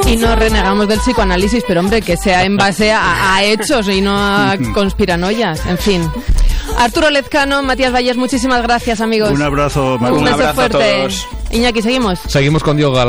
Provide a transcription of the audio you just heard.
Y no renegamos del psicoanálisis, pero hombre, que sea en base a hechos y no a conspiranoias, en fin. Arturo Lezcano, Matías Valles, muchísimas gracias, amigos. Un abrazo, Un beso abrazo fuerte. a todos. Iñaki, ¿seguimos? Seguimos con Diego Galán.